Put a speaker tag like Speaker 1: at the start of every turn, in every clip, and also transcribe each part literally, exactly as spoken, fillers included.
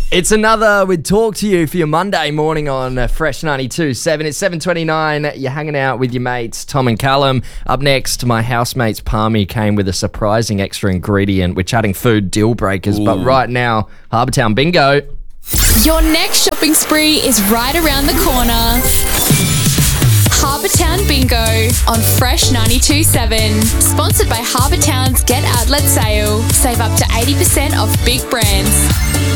Speaker 1: It's another We'd Talk to You for your Monday morning on uh, Fresh ninety-two point seven. It's seven twenty-nine. You're hanging out with your mates, Tom and Callum. Up next, my housemates Palmy came with a surprising extra ingredient. We're chatting food deal breakers, Ooh. But right now, Harbour Town Bingo.
Speaker 2: Your next shopping spree is right around the corner. Harbour Town Bingo on Fresh ninety-two point seven. Sponsored by Harbour Town's Get Outlet Sale. Save up to eighty percent off big brands.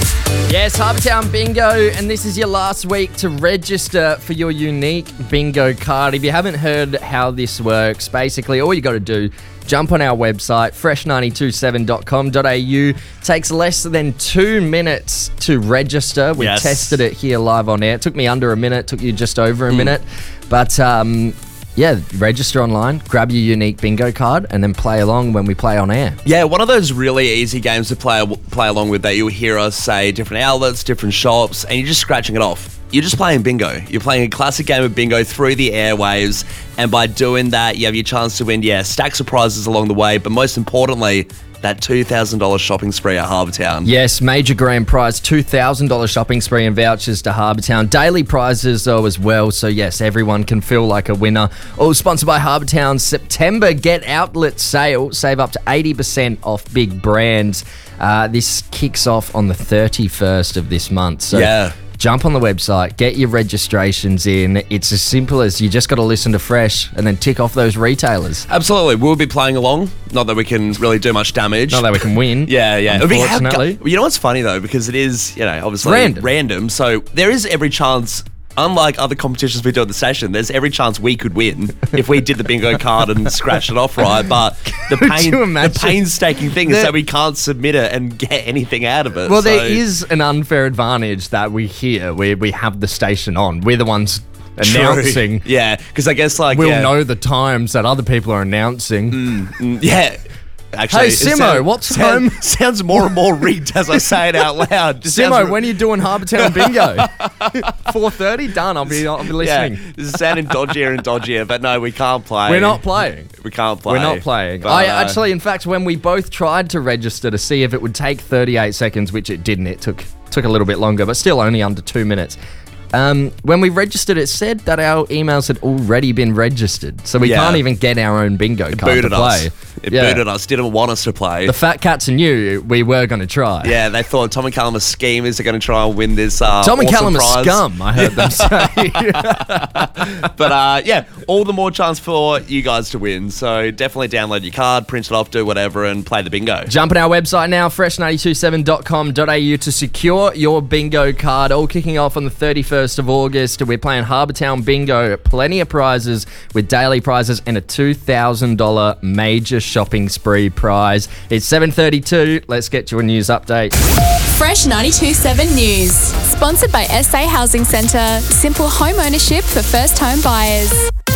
Speaker 1: Yes, Harbour Town Bingo, and this is your last week to register for your unique bingo card. If you haven't heard how this works, basically all you got to do, jump on our website, fresh nine two seven dot com dot a u. Takes less than two minutes to register. We
Speaker 3: yes.
Speaker 1: tested it here live on air. It took me under a minute, took you just over a mm. minute. But um, yeah, register online, grab your unique bingo card, and then play along when we play on air.
Speaker 3: Yeah, one of those really easy games to play play along with that you'll hear us say different outlets, different shops, and you're just scratching it off. You're just playing bingo. You're playing a classic game of bingo through the airwaves, and by doing that, you have your chance to win, yeah, stacks of prizes along the way, but most importantly, that two thousand dollars shopping spree at Harbour Town.
Speaker 1: Yes, major grand prize, two thousand dollars shopping spree and vouchers to Harbour Town. Daily prizes, though, as well. So, yes, everyone can feel like a winner. All sponsored by Harbour Town's September Get Outlet Sale. Save up to eighty percent off big brands. Uh, this kicks off on the thirty-first of this month. So,
Speaker 3: yeah.
Speaker 1: Jump on the website, get your registrations in. It's as simple as you just got to listen to Fresh and then tick off those retailers.
Speaker 3: Absolutely. We'll be playing along. Not that we can really do much damage.
Speaker 1: Not that we can win.
Speaker 3: yeah, yeah.
Speaker 1: Unfortunately.
Speaker 3: You know what's funny, though? Because it is, you know, obviously
Speaker 1: random.
Speaker 3: random. So there is every chance... Unlike other competitions we do at the station, there's every chance we could win if we did the bingo card and scratched it off right. But the, pain, the painstaking thing is that we can't submit it and get anything out of it.
Speaker 1: Well,
Speaker 3: so.
Speaker 1: there is an unfair advantage that we hear where we have the station on. We're the ones announcing.
Speaker 3: True. Yeah, because I guess like...
Speaker 1: We'll
Speaker 3: yeah.
Speaker 1: know the times that other people are announcing.
Speaker 3: Mm, mm, yeah. Actually,
Speaker 1: hey, Simo,
Speaker 3: sound,
Speaker 1: what's
Speaker 3: sound,
Speaker 1: home?
Speaker 3: Sounds more and more rigged as I say it out loud. Just
Speaker 1: Simo,
Speaker 3: sounds...
Speaker 1: when are you doing Harbour Town Bingo? four thirty? Done. I'll be, I'll be listening.
Speaker 3: Yeah, this is sounding dodgier and dodgier, but no, we can't play.
Speaker 1: We're not playing.
Speaker 3: We can't play.
Speaker 1: We're not playing.
Speaker 3: But,
Speaker 1: I
Speaker 3: uh,
Speaker 1: actually, in fact, when we both tried to register to see if it would take thirty-eight seconds, which it didn't, it took took a little bit longer, but still only under two minutes. Um, when we registered, it said that our emails had already been registered, so we
Speaker 3: Yeah.
Speaker 1: can't even get our own bingo
Speaker 3: It
Speaker 1: card to
Speaker 3: booted
Speaker 1: play.
Speaker 3: us. It
Speaker 1: Yeah.
Speaker 3: booted us. Didn't want us to play.
Speaker 1: The fat cats knew we were going to try.
Speaker 3: Yeah, they thought Tom and Callum are schemers. They're going to try and win this. Uh,
Speaker 1: Tom and
Speaker 3: awesome
Speaker 1: Callum
Speaker 3: prize.
Speaker 1: are scum, I heard them say.
Speaker 3: But uh, yeah, all the more chance for you guys to win. So definitely download your card, print it off, do whatever, and play the bingo.
Speaker 1: Jump on our website now, fresh nine two seven dot com dot a u to secure your bingo card. All kicking off on the thirty-first of August. We're playing Harbour Town Bingo. Plenty of prizes with daily prizes and a two thousand dollars major shopping spree prize. It's seven thirty-two. Let's get to a news update.
Speaker 2: Fresh ninety-two point seven News. Sponsored by S A Housing Centre. Simple home ownership for first home buyers.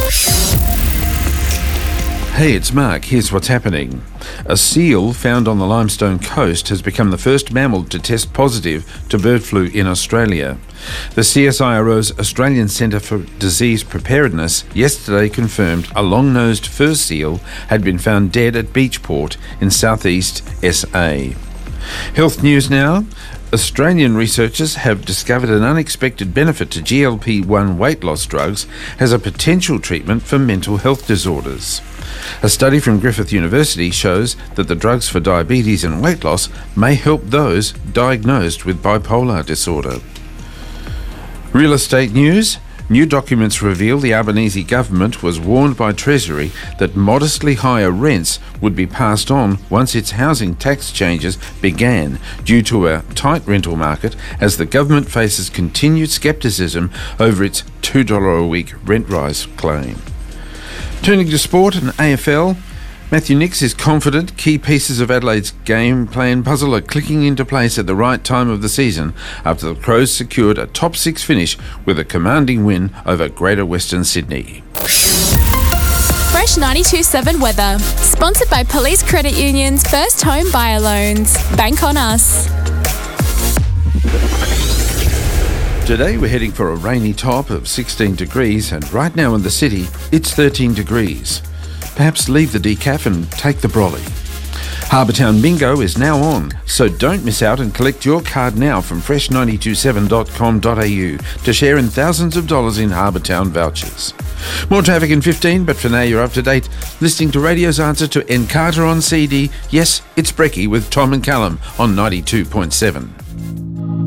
Speaker 4: Hey, it's Mark. Here's what's happening. A seal found on the Limestone Coast has become the first mammal to test positive to bird flu in Australia. The C S I R O's Australian Centre for Disease Preparedness yesterday confirmed a long-nosed fur seal had been found dead at Beachport in southeast S A. Health news now. Australian researchers have discovered an unexpected benefit to G L P one weight loss drugs as a potential treatment for mental health disorders. A study from Griffith University shows that the drugs for diabetes and weight loss may help those diagnosed with bipolar disorder. Real estate news. New documents reveal the Albanese government was warned by Treasury that modestly higher rents would be passed on once its housing tax changes began due to a tight rental market as the government faces continued scepticism over its two dollars a week rent rise claim. Turning to sport and A F L, Matthew Nicks is confident key pieces of Adelaide's game plan puzzle are clicking into place at the right time of the season after the Crows secured a top six finish with a commanding win over Greater Western Sydney.
Speaker 2: Fresh ninety-two point seven weather. Sponsored by Police Credit Union's First Home Buyer Loans. Bank on us.
Speaker 4: Today we're heading for a rainy top of sixteen degrees, and right now in the city it's thirteen degrees. Perhaps leave the decaf and take the brolly. Harbour Town Bingo is now on, so don't miss out and collect your card now from fresh nine two seven dot com dot a u to share in thousands of dollars in Harbour Town vouchers. More traffic in fifteen, but for now you're up to date, listening to radio's answer to Encarta on C D. Yes, it's Brecky with Tom and Callum on ninety-two point seven.